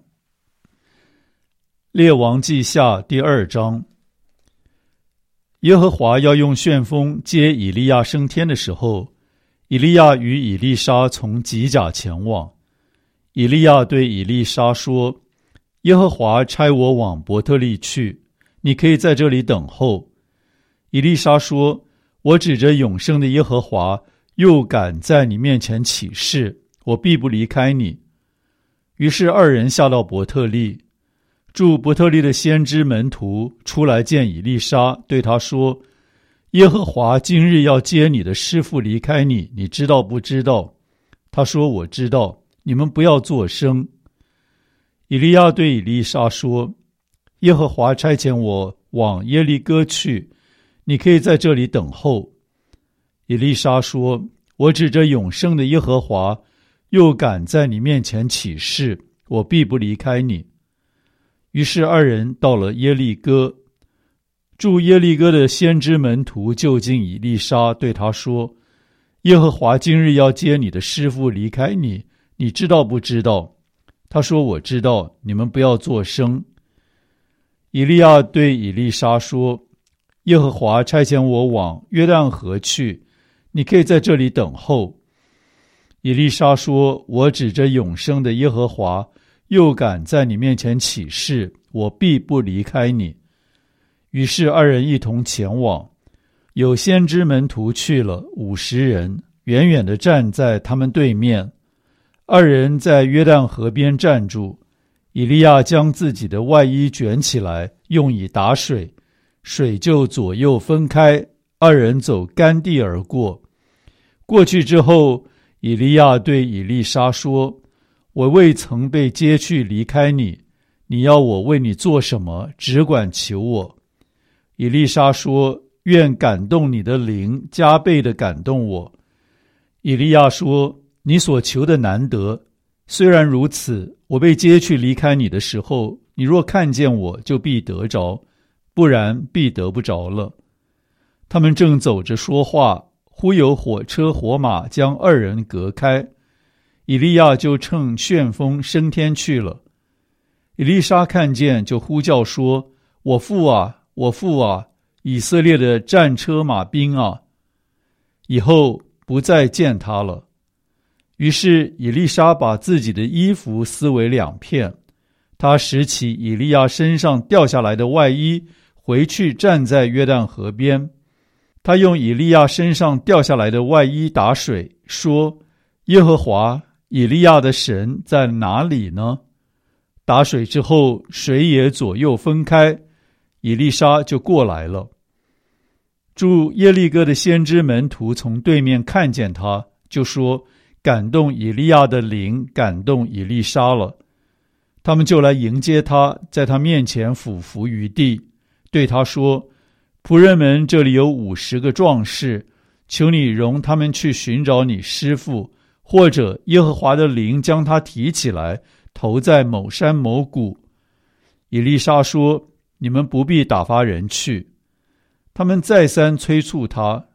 列王记下第二章。耶和华要用旋风接以利亚升天的时候，以利亚与以利沙从吉甲前往。以利亚对以利沙说：耶和华差我往伯特利去，你可以在这里等候。以利沙说：我指着永生的耶和华，又敢在你面前起誓，我必不离开你。于是二人下到伯特利。住伯特利的先知门徒出来见以利沙，对他说：耶和华今日要接你的师父离开你，你知道不知道？他说：我知道，你们不要作声。以利亚对以利沙说：耶和华差遣我往耶利哥去，你可以在这里等候。以利沙说：我指着永生的耶和华，又敢在你面前起誓，我必不离开你。于是二人到了耶利哥。住耶利哥的先知门徒就近以利沙，对他说：耶和华今日要接你的师父离开你，你知道不知道？他说：我知道，你们不要作声。以利亚对以利沙说：耶和华差遣我往约旦河去，你可以在这里等候。以利沙说：我指着永生的耶和华，又敢在你面前起誓，我必不离开你。于是二人一同前往，有先知门徒去了五十人，远远地站在他们对面。二人在约旦河边站住，以利亚将自己的外衣卷起来，用以打水，水就左右分开，二人走干地而过。过去之后，以利亚对以利沙说：我未曾被接去离开你，你要我为你做什么，只管求我。以利沙说：愿感动你的灵加倍地感动我。以利亚说：你所求的难得，虽然如此，我被接去离开你的时候，你若看见我，就必得着，不然必得不着了。他们正走着说话，忽有火车火马将二人隔开，以利亚就乘旋风升天去了。以利沙看见，就呼叫说：我父啊，我父啊，以色列的战车马兵啊！以后不再见他了。于是以利沙把自己的衣服撕为两片，他拾起以利亚身上掉下来的外衣，回去站在约旦河边。他用以利亚身上掉下来的外衣打水，说：耶和华以利亚的神在哪里呢？打水之后，水也左右分开，以利沙就过来了。住耶利哥的先知门徒从对面看见他，就说：感动以利亚的灵感动以利沙了。他们就来迎接他，在他面前俯伏于地，对他说：仆人们这里有五十个壮士，求你容他们去寻找你师父，或者耶和华的灵将他提起来，投在某山某谷。以利沙说：你们不必打发人去。他们再三催促他，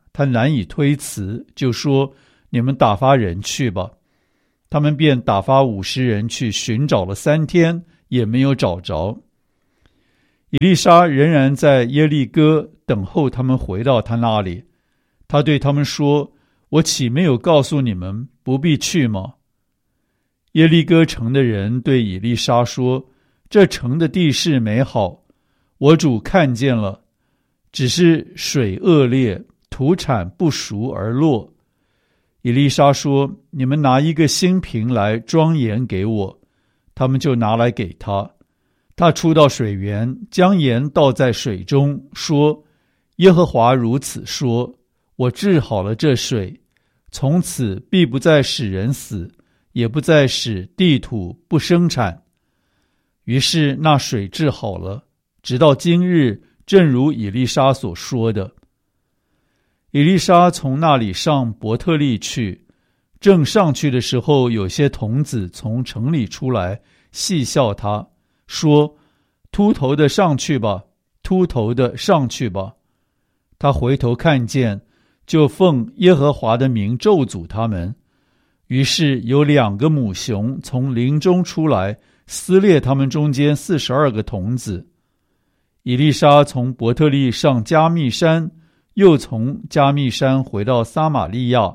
他难以推辞，就说：你们打发人去吧。他们便打发五十人去寻找了三天，也没有找着。以利沙仍然在耶利哥等候他们回到他那里。他对他们说：我岂没有告诉你们不必去吗？耶利哥城的人对以利沙说：这城的地势美好，我主看见了，只是水恶劣，土产不熟而落。以利沙说：你们拿一个新瓶来装盐给我。他们就拿来给他。他出到水源，将盐倒在水中，说：耶和华如此说，我治好了这水，从此必不再使人死，也不再使地土不生产。于是那水治好了，直到今日，正如以利沙所说的。以利沙从那里上伯特利去，正上去的时候，有些童子从城里出来，戏笑他，说：秃头的上去吧，秃头的上去吧。他回头看见，就奉耶和华的名咒诅他们。于是有两个母熊从林中出来，撕裂他们中间四十二个童子。以利沙从伯特利上加密山，又从加密山回到撒玛利亚。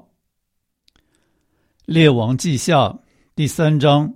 列王记下第三章。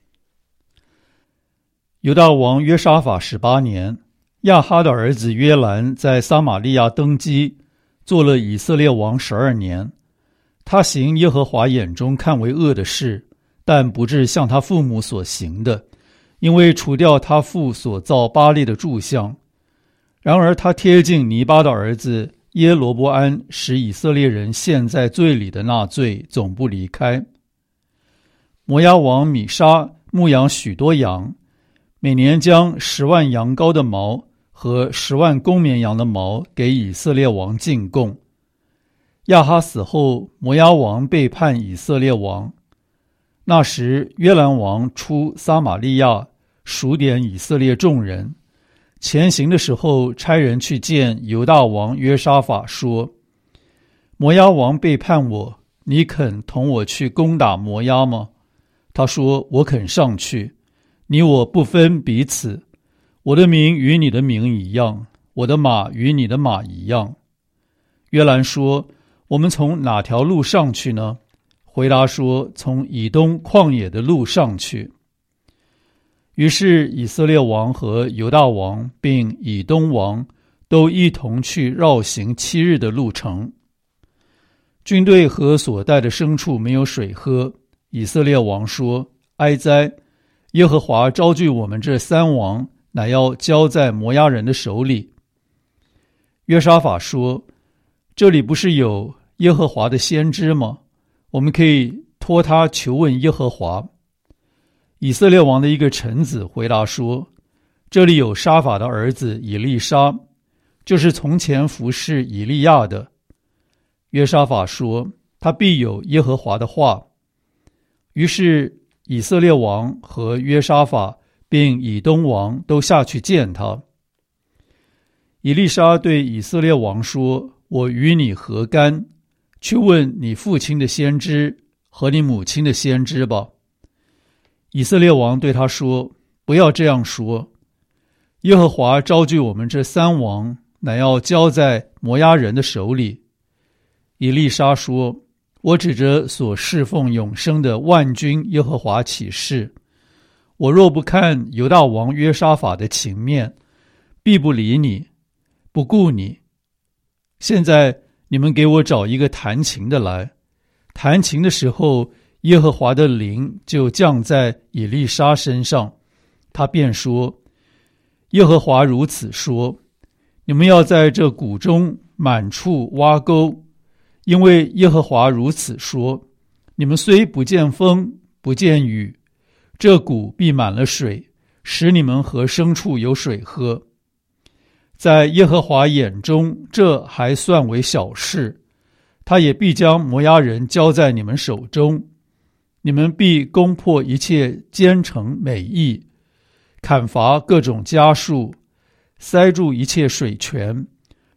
犹大王约沙法十八年，亚哈的儿子约兰在撒玛利亚登基，做了以色列王十二年。他行耶和华眼中看为恶的事，但不至像他父母所行的，因为除掉他父所造巴力的柱像。然而他贴近尼巴的儿子耶罗波安，使以色列人陷在罪里的那罪总不离开。摩押王米沙牧养许多羊，每年将十万羊羔的毛和十万公绵羊的毛给以色列王进贡。亚哈死后，摩押王背叛以色列王。那时约兰王出撒玛利亚，数点以色列众人。前行的时候，差人去见犹大王约沙法，说：摩押王背叛我，你肯同我去攻打摩押吗？他说：我肯上去，你我不分彼此，我的名与你的名一样，我的马与你的马一样。约兰说：我们从哪条路上去呢？回答说：从以东旷野的路上去。于是以色列王和犹大王并以东王都一同去绕行七日的路程。军队和所带的牲畜没有水喝。以色列王说：哀哉！耶和华招聚我们这三王，乃要交在摩押人的手里。约沙法说：这里不是有耶和华的先知吗？我们可以托他求问耶和华。以色列王的一个臣子回答说：这里有沙法的儿子以利沙，就是从前服侍以利亚的。约沙法说：他必有耶和华的话。于是以色列王和约沙法并以东王都下去见他。以利沙对以色列王说：我与你何干？去问你父亲的先知和你母亲的先知吧。以色列王对他说：不要这样说，耶和华招聚我们这三王，乃要交在摩押人的手里。以利沙说：我指着所侍奉永生的万军耶和华起誓，我若不看犹大王约沙法的情面，必不理你，不顾你。现在你们给我找一个弹琴的来。弹琴的时候，耶和华的灵就降在以利沙身上，他便说：耶和华如此说，你们要在这谷中满处挖沟，因为耶和华如此说，你们虽不见风不见雨，这谷必满了水，使你们和牲畜有水喝。在耶和华眼中，这还算为小事，他也必将摩押人交在你们手中。你们必攻破一切坚城美邑，砍伐各种家畜，塞住一切水泉，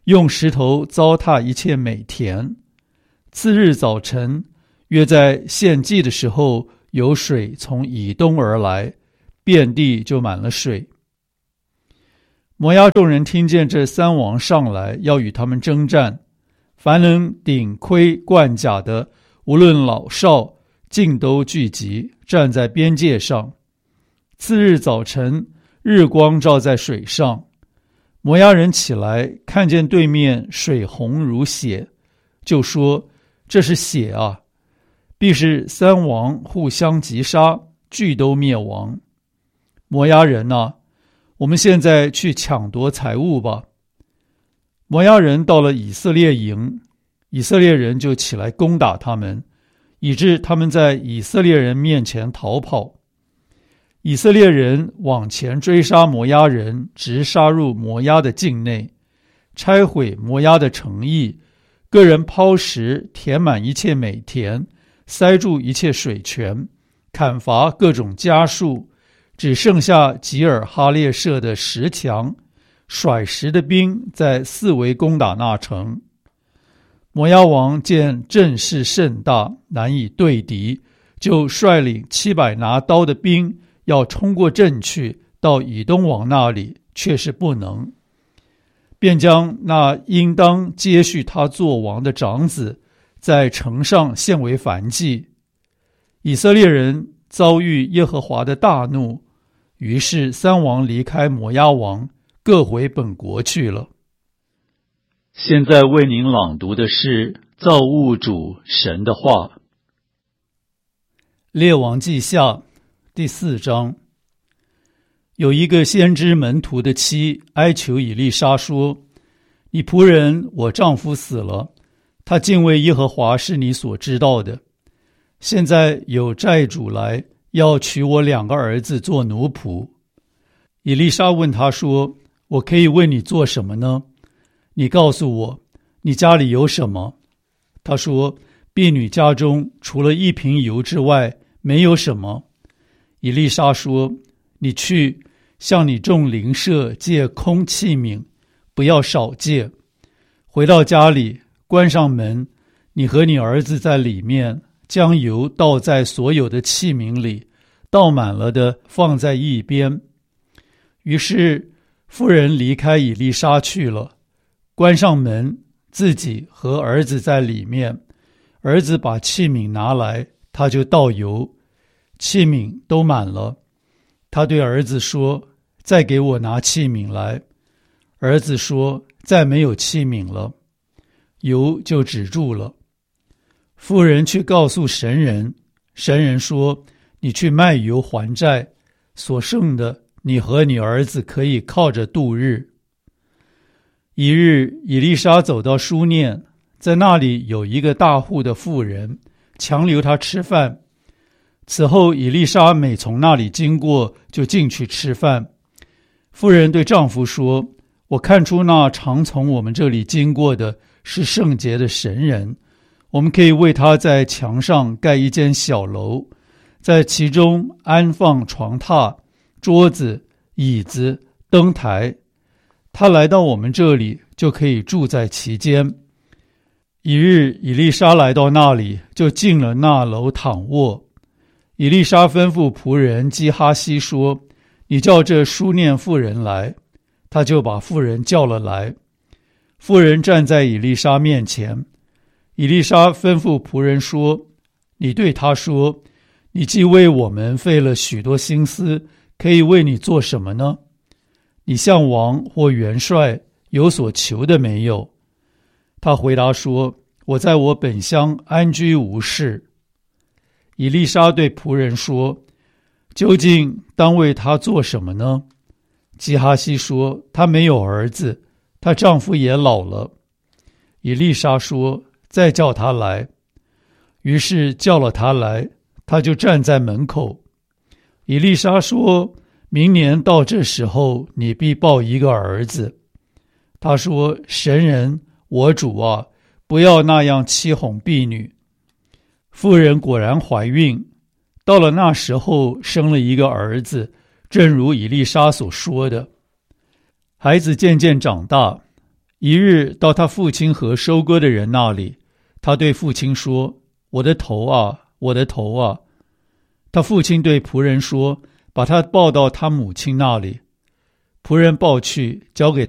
用石头糟蹋一切美田。次日早晨，约在献祭的时候，有水从以东而来，遍地就满了水。摩押众人听见这三王上来，要与他们征战，凡能顶盔贯甲的，无论老少，尽都聚集，站在边界上。次日早晨，日光照在水上，摩押人起来，看见对面水红如血，就说：这是血啊！必是三王互相击杀，俱都灭亡。摩押人啊，我们现在去抢夺财物吧。摩押人到了以色列营，以色列人就起来攻打他们，以致他们在以色列人面前逃跑。以色列人往前追杀摩押人，直杀入摩押的境内，拆毁摩押的城邑，个人抛石填满一切美田，塞住一切水泉，砍伐各种家畜，只剩下吉尔哈列舍的石墙，甩石的兵在四围攻打那城。摩押王见阵势甚大，难以对敌，就率领七百拿刀的兵要冲过阵去，到以东王那里，却是不能，便将那应当接续他做王的长子在城上献为燔祭。以色列人遭遇耶和华的大怒，于是三王离开摩押王，各回本国去了。现在为您朗读的是造物主神的话。列王记下第四章。有一个先知门徒的妻哀求以利沙说：你仆人我丈夫死了，他敬畏耶和华是你所知道的。现在有债主来要娶我两个儿子做奴仆。以利沙问他说：我可以为你做什么呢？你告诉我，你家里有什么？他说：婢女家中除了一瓶油之外，没有什么。以利沙说：你去向你众邻舍借空器皿，不要少借。回到家里，关上门，你和你儿子在里面，将油倒在所有的器皿里，倒满了的放在一边。于是妇人离开以利沙去了，关上门，自己和儿子在里面。儿子把器皿拿来，他就倒油，器皿都满了。他对儿子说：再给我拿器皿来。儿子说：再没有器皿了。油就止住了。妇人去告诉神人，神人说：你去卖油还债，所剩的你和你儿子可以靠着度日。一日，以利沙走到书念，在那里有一个大户的妇人，强留他吃饭。此后以利沙每从那里经过，就进去吃饭。妇人对丈夫说：我看出那常从我们这里经过的是圣洁的神人，我们可以为他在墙上盖一间小楼，在其中安放床榻、桌子、椅子、灯台。他来到我们这里，就可以住在其间。一日，以利沙来到那里，就进了那楼躺卧。以利沙吩咐仆人基哈西说：你叫这书念妇人来。他就把妇人叫了来。妇人站在以利沙面前。以利沙吩咐仆人说：你对他说，你既为我们费了许多心思，可以为你做什么呢？你向王或元帅有所求的没有？他回答说：我在我本乡安居无事。以利沙对仆人说：究竟当为他做什么呢？基哈西说：他没有儿子，她丈夫也老了。以利沙说：再叫他来。于是叫了他来，他就站在门口。以利沙说：明年到这时候，你必抱一个儿子。他说：神人，我主啊，不要那样欺哄婢女。妇人果然怀孕，到了那时候生了一个儿子，正如以利沙所说的。孩子渐渐长大， 一日到他父亲和收割的人那里，他对父亲说：我的头啊，我的头啊！他父亲对仆人说：把他抱到他母亲那里。仆人抱去，交给